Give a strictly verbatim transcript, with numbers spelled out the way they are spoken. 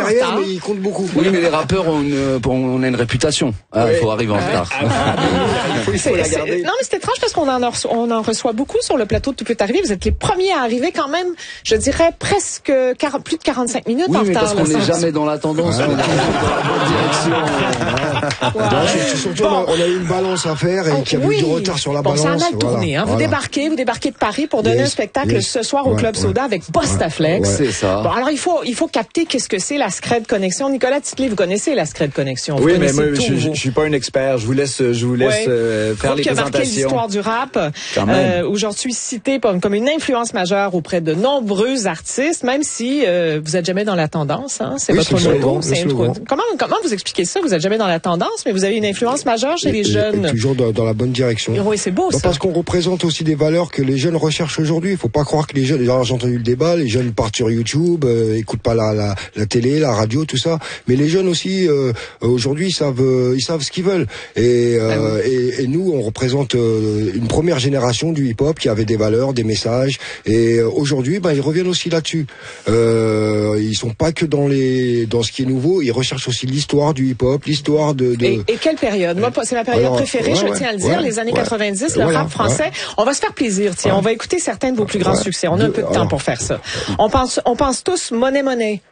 derrière, retard. mais il compte beaucoup. Oui, mais les rappeurs, on, euh, on a une réputation. Il Oui. faut arriver en retard. Ah, ah, il faut, il faut C'est- la c'est- garder. non, mais c'est étrange parce qu'on en, en reço- on en reçoit beaucoup sur le plateau de Tout peut arriver. Vous êtes les premiers à arriver quand même, je dirais, presque quarante, plus de quarante-cinq minutes Oui, en mais retard. parce qu'on là, n'est ça- jamais dans la tendance, on est toujours dans la bonne direction. Ouais. Non, c'est- c'est surtout, Bon. on a eu une balance à faire et qu'il y avait Oui. eu du retard sur la bon, balance. ça a mal voilà. tourné. Hein. Vous Voilà. débarquez, vous débarquez de Paris pour donner Yes. un spectacle Yes. ce soir au Ouais, Club ouais. Soda avec Bostaflex. Ouais. C'est ça. Bon, alors il faut, il faut capter qu'est-ce que c'est la Scred Connexion. Nicolas Titley, vous connaissez la Scred Connexion. Vous Oui, mais connaissez moi, tout, je, je, vous. je suis pas un expert. Je vous laisse, je vous laisse Ouais. euh, faire Groupe les qui a marqué présentations. l'histoire du rap, Quand même. euh, aujourd'hui cité comme, comme une influence majeure auprès de nombreux artistes, même si euh, vous êtes jamais dans la tendance. Hein, c'est Oui, votre c'est le motto. slogan, C'est le intro- slogan. Comment, comment vous expliquez ça? Vous êtes jamais dans la tendance, mais vous avez une influence majeure chez Et- les et- jeunes. et toujours dans, dans la bonne direction. Oui, c'est beau Bah, ça. parce qu'on représente aussi des valeurs que les jeunes recherchent aujourd'hui. Il faut pas croire que les jeunes, alors j'ai entendu le débat, les jeunes partent sur YouTube, euh, écoutent pas la, la, la télé, la radio, tout ça. Mais les jeunes aussi, euh, aujourd'hui, ils savent, euh, ils savent ce qu'ils veulent. Et, euh, et, et nous, on représente euh, une première génération du hip-hop qui avait des valeurs, des messages. Et euh, aujourd'hui, ben, ils reviennent aussi là-dessus. Euh, ils sont pas que dans les, dans ce qui est nouveau. Ils recherchent aussi l'histoire du hip-hop, l'histoire de. de... Et, et quelle période? Moi, c'est ma période Alors, préférée, ouais, je ouais, tiens à le dire, ouais, les années ouais. quatre-vingt-dix, le Voilà, rap français. ouais. On va se faire plaisir, tiens. Ouais. On va écouter certains de vos plus grands Ouais. succès. On a un peu de temps Alors. pour faire ça. On pense, on pense tous Money Money.